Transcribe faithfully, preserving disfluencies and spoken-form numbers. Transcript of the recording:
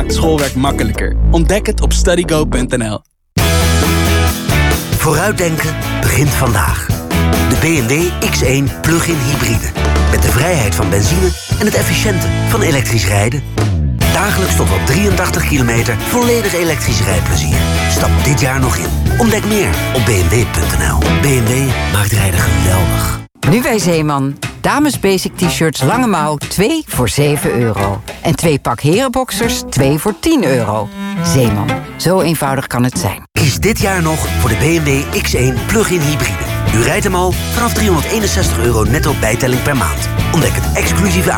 maakt schoolwerk makkelijker. Ontdek het op studygo punt n l. Vooruitdenken begint vandaag. De B M W X één plug-in hybride. Met de vrijheid van benzine en het efficiënte van elektrisch rijden. Dagelijks tot wel drieëntachtig kilometer volledig elektrisch rijplezier. Stap dit jaar nog in. Ontdek meer op b m w punt n l. B M W maakt rijden geweldig. Nu bij Zeeman. Dames basic t-shirts lange mouw twee voor zeven euro. En twee pak herenboxers twee voor tien euro. Zeeman. Zo eenvoudig kan het zijn. Kies dit jaar nog voor de B M W X één plug-in hybride. U rijdt hem al vanaf driehonderdeenenzestig euro netto bijtelling per maand. Ontdek het exclusieve